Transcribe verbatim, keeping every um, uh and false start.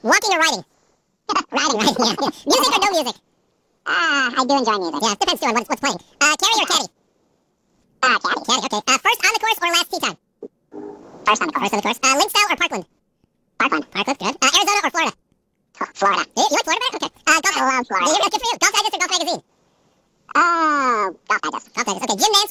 Walking or riding? Riding. Riding, yeah, yeah. Music or no music? Ah, I do enjoy music. Yeah, depends too on what's, what's playing. Uh, carry or caddy? Ah, caddy. Caddy, okay. Uh, first on the course or last tee time? First on the course. First on the course. Uh, link style or Parkland? Parkland. Parkland, good. Uh, Arizona or Florida? Oh, Florida. You, you like Florida, man? Okay. Uh, golf. I love Florida. Yeah, good for you. Golf Digest or Golf Magazine? Oh, Golf Digest. Golf Digest. Okay, gym names